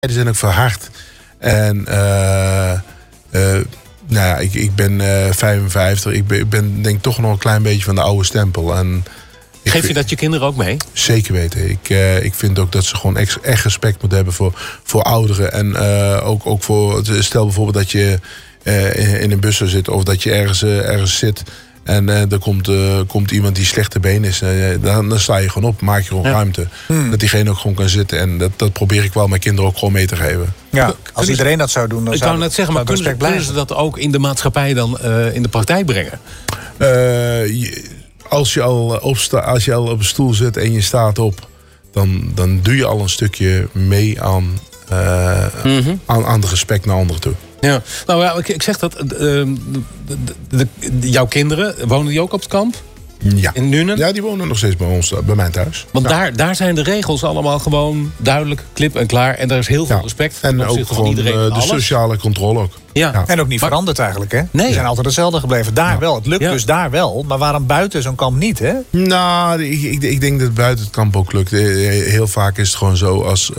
zijn ook verhard. En ik ben 55. Ik ben denk toch nog een klein beetje van de oude stempel. En Geef je dat je kinderen ook mee? Zeker weten. Ik vind ook dat ze gewoon echt respect moeten hebben voor ouderen. En ook voor... Stel bijvoorbeeld dat je in een bus zou zitten of dat je ergens zit... En er komt iemand die slechte been is. Dan sta je gewoon op, maak je gewoon ruimte. Dat diegene ook gewoon kan zitten. En dat probeer ik wel mijn kinderen ook gewoon mee te geven. Ja, als iedereen dat zou doen, dan zou net zeggen, maar kunnen ze dat ook in de maatschappij dan in de praktijk brengen? Als je al op een stoel zit en je staat op... dan doe je al een stukje mee aan de respect naar anderen toe. Ja, nou ja, ik zeg dat. Jouw kinderen, wonen die ook op het kamp? Ja. In Nuenen? Ja, die wonen nog steeds bij mijn thuis. Want daar zijn de regels allemaal gewoon duidelijk, klip en klaar. En daar is heel veel respect. En ook gewoon iedereen de sociale controle ook. Ja. En ook niet veranderd eigenlijk, hè? Nee. Die zijn altijd hetzelfde gebleven. Daar wel. Het lukt dus daar wel. Maar waarom buiten zo'n kamp niet, hè? Nou, ik denk dat buiten het kamp ook lukt. Heel vaak is het gewoon zo als...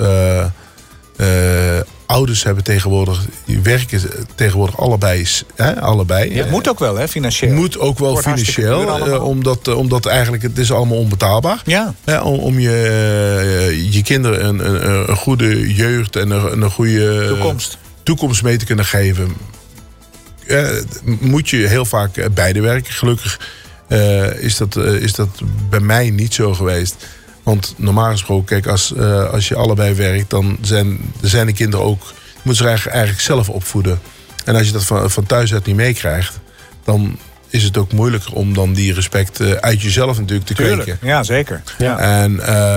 ouders hebben tegenwoordig, die werken tegenwoordig allebei. Ja, het moet ook wel, hè, financieel. Moet ook wel financieel, omdat eigenlijk het is allemaal onbetaalbaar. Ja. Om je kinderen een goede jeugd en een goede toekomst mee te kunnen geven. Moet je heel vaak beide werken. Gelukkig is dat bij mij niet zo geweest. Want normaal gesproken, kijk, als je allebei werkt... dan zijn de kinderen ook... moeten ze eigenlijk zelf opvoeden. En als je dat van thuis uit niet meekrijgt... dan is het ook moeilijker om dan die respect uit jezelf natuurlijk te kweken. Ja, zeker. Ja. En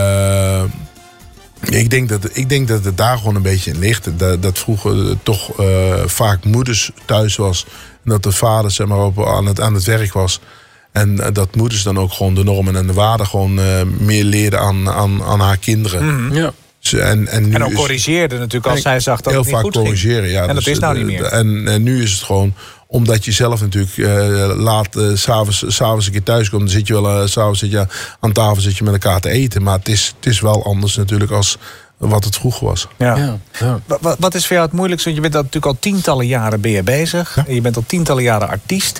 ik denk dat het daar gewoon een beetje in ligt. Dat vroeger toch vaak moeders thuis was... en dat de vader zeg maar, aan het werk was... En dat moeders dan ook gewoon de normen en de waarden... gewoon meer leerden aan haar kinderen. Mm-hmm. Ja. En ook corrigeerde natuurlijk als zij zag dat het niet goed ging. Heel vaak corrigeren, ja. En dat is nou niet meer. En nu is het gewoon... Omdat je zelf natuurlijk laat s'avonds een keer thuis komt... dan zit je wel s'avonds aan tafel zit je met elkaar te eten. Maar het is wel anders natuurlijk als wat het vroeger was. Ja. Ja. Wat is voor jou het moeilijkste? Want je bent natuurlijk al tientallen jaren bezig. Ja. Je bent al tientallen jaren artiest.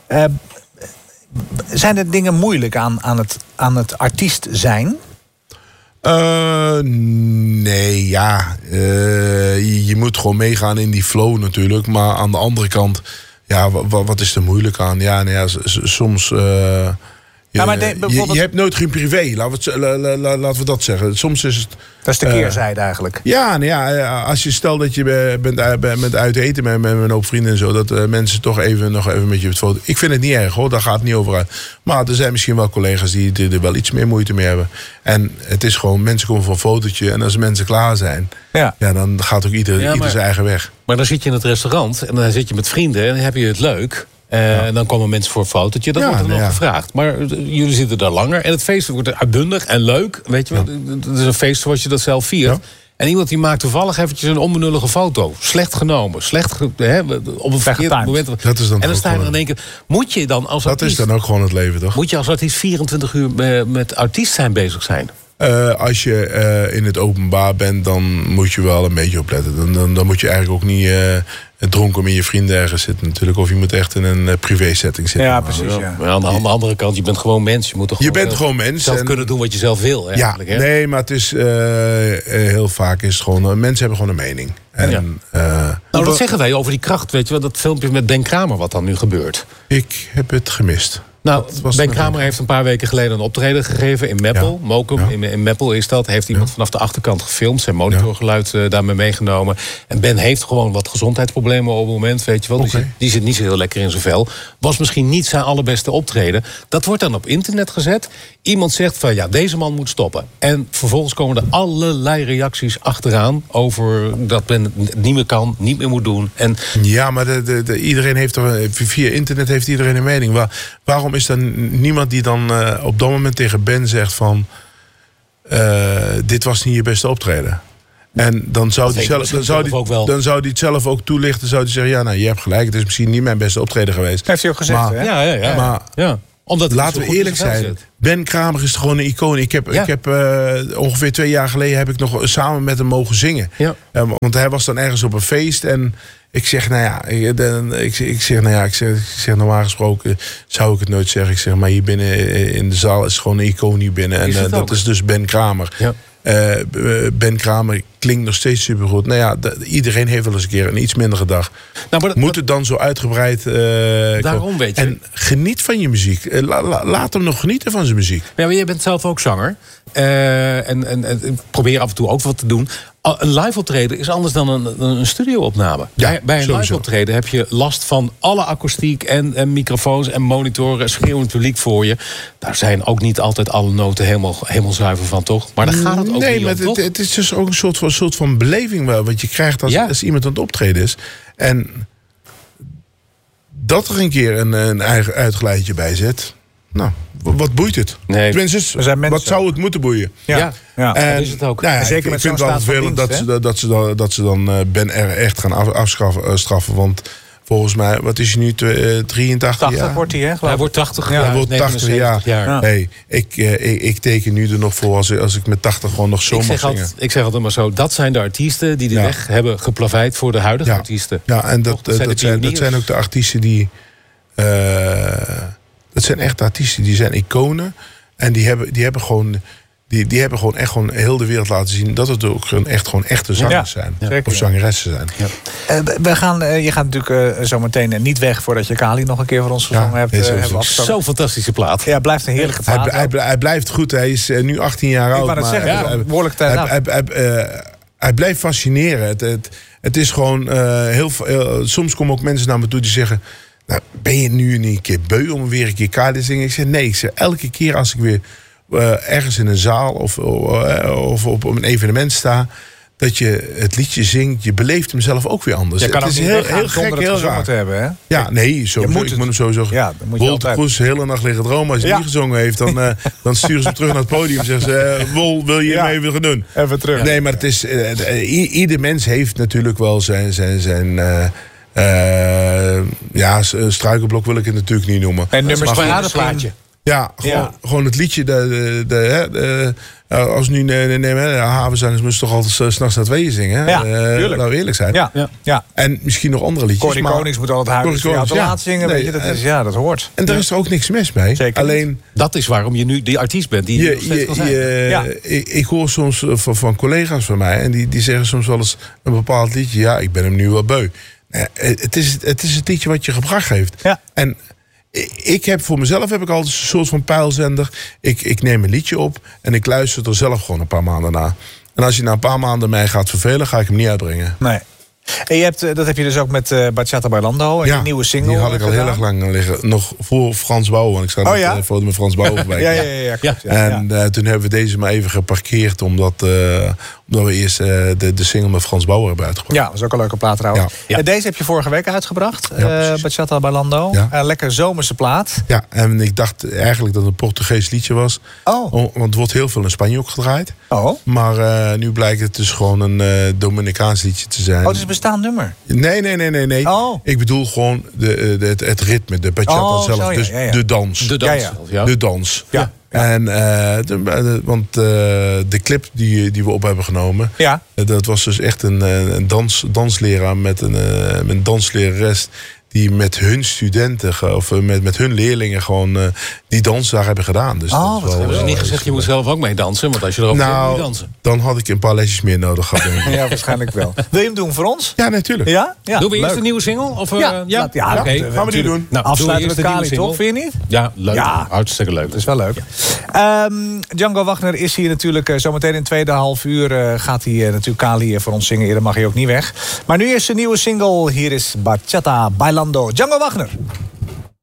Zijn er dingen moeilijk aan het artiest zijn? Nee, ja. Je moet gewoon meegaan in die flow natuurlijk. Maar aan de andere kant, ja, wat is er moeilijk aan? Ja, nou ja, soms... Je hebt nooit geen privé, laten we dat zeggen. Soms is het... Dat is de keerzijde eigenlijk. Ja, nou ja, als je stel dat je bent uit eten met een hoop vrienden en zo... dat mensen toch nog even met je op het foto... Ik vind het niet erg hoor, daar gaat het niet over uit. Maar er zijn misschien wel collega's die er wel iets meer moeite mee hebben. En het is gewoon, mensen komen voor een fotootje... en als mensen klaar zijn, ja dan gaat ook ieder zijn eigen weg. Maar dan zit je in het restaurant en dan zit je met vrienden... en dan heb je het leuk... En dan komen mensen voor een fotootje. Dat wordt er nog gevraagd. Maar jullie zitten daar langer. En het feest wordt uitbundig en leuk. Weet je, het is een feest zoals je dat zelf viert. Ja. En iemand die maakt toevallig eventjes een onbenullige foto. Slecht genomen. Op een verkeerd moment. Dat is dan en dan sta je er in één keer... Moet je dan als artiest... Dat is dan ook gewoon het leven, toch? Moet je als artiest 24 uur met artiest zijn bezig zijn? Als je in het openbaar bent, dan moet je wel een beetje opletten. Dan moet je eigenlijk ook niet dronken met je vrienden ergens zitten natuurlijk. Of je moet echt in een privé setting zitten. Ja, precies. Ja. Maar aan de andere kant, je bent gewoon mens. Je bent gewoon mens. Zelf kunnen doen wat je zelf wil. Ja, nee, maar het is heel vaak is het gewoon... mensen hebben gewoon een mening. En, nou, dat zeggen wij over die kracht. Weet je wel, dat filmpje met Ben Kramer wat dan nu gebeurt. Ik heb het gemist. Nou, Ben Kramer heeft een paar weken geleden een optreden gegeven in Meppel. Mokum, in Meppel is dat. Heeft iemand vanaf de achterkant gefilmd. Zijn monitorgeluid daarmee meegenomen. En Ben heeft gewoon wat gezondheidsproblemen op het moment. Weet je wel. Okay. Die zit niet zo heel lekker in zijn vel. Was misschien niet zijn allerbeste optreden. Dat wordt dan op internet gezet. Iemand zegt van ja, deze man moet stoppen. En vervolgens komen er allerlei reacties achteraan over dat Ben het niet meer kan, niet meer moet doen. En ja, maar iedereen heeft toch via internet heeft iedereen een mening. Waarom is er niemand die dan op dat moment tegen Ben zegt van dit was niet je beste optreden? En dan zou hij het zelf ook toelichten. Zou hij zeggen, ja, nou, je hebt gelijk. Het is misschien niet mijn beste optreden geweest. Heeft hij ook gezegd, hè? Ja. Omdat laten we eerlijk zijn. Ben Kramer is gewoon een icoon. Ik heb ongeveer 2 jaar geleden heb ik nog samen met hem mogen zingen. Ja. Want hij was dan ergens op een feest en ik zeg, normaal gesproken zou ik het nooit zeggen. Ik zeg, maar hier binnen in de zaal is gewoon een icoon hier binnen. En dat is dus Ben Kramer. Ja. Ben Kramer klinkt nog steeds supergoed. Nou ja, iedereen heeft wel eens een keer een iets mindere dag. Moet het dan zo uitgebreid daarom weet je. En geniet van je muziek. Laat hem nog genieten van zijn muziek. Ja, maar jij bent zelf ook zanger. En probeer af en toe ook wat te doen. Een live optreden is anders dan een studio-opname. Ja, bij een live optreden heb je last van alle akoestiek en microfoons en monitoren, schreeuwend publiek voor je. Daar zijn ook niet altijd alle noten helemaal zuiver van, toch? Maar daar gaat het ook niet om, toch? Het is dus ook een soort van beleving wat je krijgt als iemand aan het optreden is. En dat er een keer een eigen uitgeleidje bij zit. Nou, wat boeit het? Nee. Tenminste, wat zou het moeten boeien? Ja. En, dat is het ook. Nou ja, zeker ik vind het wel vervelend dat ze dan Ben er echt gaan afstraffen. Want volgens mij, wat is hij nu? 83 80 jaar? Wordt hij, hè? Hij wordt 80 jaar. Hij wordt 80 jaar. Ja. Hey, ik teken nu er nog voor als ik met 80 gewoon nog zo mag zingen. Ik zeg altijd maar zo, dat zijn de artiesten die de weg hebben geplaveid voor de huidige artiesten. Ja, en dat zijn ook de artiesten die... dat zijn echt artiesten, die zijn iconen. En die hebben gewoon echt gewoon heel de wereld laten zien dat het ook gewoon echte zangers zijn. Ja. Of zangeressen zijn. Ja. Je gaat natuurlijk zometeen niet weg voordat je Kali nog een keer voor ons gezongen hebt. Zo'n fantastische plaat. Ja, blijft een heerlijke plaat. Hij blijft goed. Hij is nu 18 jaar oud. Ik wou het zeggen, behoorlijk tijd hij blijft fascineren. Het is gewoon soms komen ook mensen naar me toe die zeggen... Nou, ben je nu een keer beu om weer een keer Kali te zingen? Ik zeg nee. Ik zeg, elke keer als ik weer ergens in een zaal of op een evenement sta... dat je het liedje zingt, je beleeft hem zelf ook weer anders. Je kan het is heel gek, heel raar te hebben, hè? Ja, nee, ik moet hem sowieso... Ja, Wolter Kroes de hele nacht liggen dromen. Als hij niet gezongen heeft, dan sturen ze hem terug naar het podium. En zeggen ze, Wol, wil je mee even gaan doen? Even terug. Nee, maar het is... ieder mens heeft natuurlijk wel zijn struikelblok wil ik het natuurlijk niet noemen. En nummers van het plaatje. Ja, gewoon het liedje. Als nu havenzangers moesten toch altijd 's nachts naar 2 zingen. Ja, nou eerlijk zijn. Ja. En misschien nog andere liedjes. Corrie Konings moet altijd huis te laat zingen. Nee, weet je, dat hoort. En daar is er ook niks mis mee. Zeker. Alleen, dat is waarom je nu die artiest bent. Die nog steeds kan zijn. Ik hoor soms van collega's van mij. En die zeggen soms wel eens een bepaald liedje. Ja, ik ben hem nu wel beu. Het is het liedje wat je gebracht heeft. Ja. En ik heb voor mezelf altijd een soort van pijlzender. Ik neem een liedje op en ik luister er zelf gewoon een paar maanden naar. En als je na een paar maanden mij gaat vervelen, ga ik hem niet uitbrengen. Nee. En dat heb je dus ook met Bachata Bailando, een nieuwe single. Die had ik al heel erg lang liggen. Nog voor Frans Bouwen, want ik sta net voor met Frans Bouwen voorbij. En toen hebben we deze maar even geparkeerd, omdat we eerst de single met Frans Bouwen hebben uitgebracht. Ja, dat is ook een leuke plaat trouwens. Ja. Deze heb je vorige week uitgebracht, Bachata Bailando. Ja. Lekker zomerse plaat. Ja, en ik dacht eigenlijk dat het een Portugees liedje was. Want het wordt heel veel in Spanje ook gedraaid. Maar nu blijkt het dus gewoon een Dominicaans liedje te zijn. Het is een bestaand nummer? Nee. Ik bedoel gewoon het ritme, de bachata zelf. Dus de dans. De dans. Ja. En want de clip die we op hebben genomen, dat was dus echt een dansleraar met een danslerares die met hun studenten of met hun leerlingen gewoon die dans daar hebben gedaan. Dus wat hebben ze niet gezegd, je moet zelf ook mee dansen, want als je erop zit, moet je dansen. Dan had ik een paar lesjes meer nodig gehad. Ja, waarschijnlijk wel. Wil je hem doen voor ons? Ja, natuurlijk. Ja? Doen we eerst een nieuwe single? Of, oké. Gaan we die doen. Nou, afsluiten met Kali, toch? Vind je niet? Ja, leuk. Ja. Hartstikke leuk. Dat is wel leuk. Django Wagner is hier natuurlijk zometeen in het tweede half uur gaat hij natuurlijk Kali voor ons zingen. Eerder mag hij ook niet weg. Maar nu is een nieuwe single. Hier is Bachata Bailando. Django Wagner.